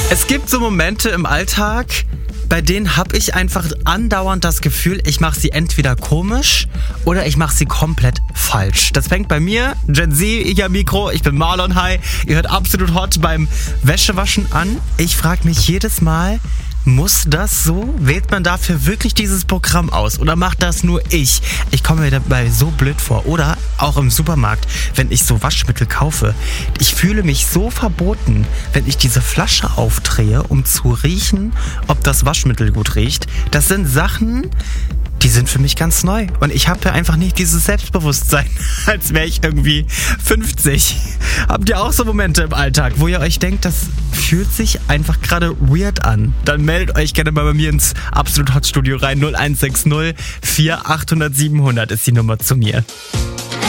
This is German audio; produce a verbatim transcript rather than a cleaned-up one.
Es gibt so Momente im Alltag, bei denen habe ich einfach andauernd das Gefühl, ich mache sie entweder komisch oder ich mache sie komplett falsch. Das fängt bei mir, Gen Z, ich am Mikro, ich bin Marlon, hi. Ihr hört Absolut Hot beim Wäschewaschen an. Ich frage mich jedes Mal, muss das so? Wählt man dafür wirklich dieses Programm aus? Oder macht das nur ich? Ich komme mir dabei so blöd vor. Oder auch im Supermarkt, wenn ich so Waschmittel kaufe. Ich fühle mich so verboten, wenn ich diese Flasche aufdrehe, um zu riechen, ob das Waschmittel gut riecht. Das sind Sachen, die sind für mich ganz neu. Und ich habe ja einfach nicht dieses Selbstbewusstsein, als wäre ich irgendwie fünfzig. Habt ihr auch so Momente im Alltag, wo ihr euch denkt, das fühlt sich einfach gerade weird an? Dann meldet euch gerne mal bei mir ins Absolut Hot Studio rein. null eins sechs null vier achthundert siebenhundert ist die Nummer zu mir.